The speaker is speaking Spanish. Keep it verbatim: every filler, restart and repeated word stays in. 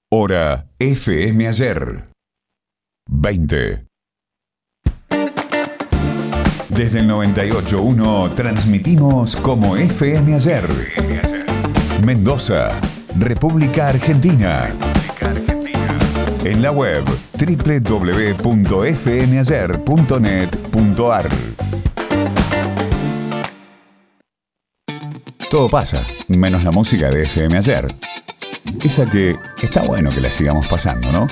Hora F M Ayer. veinte. Desde el noventa y ocho punto uno transmitimos como F M Ayer. Mendoza, República Argentina. En la web doble u doble u doble u punto f m ayer punto net punto a r. Todo pasa, menos la música de F M Ayer. Esa que está bueno que la sigamos pasando, ¿no?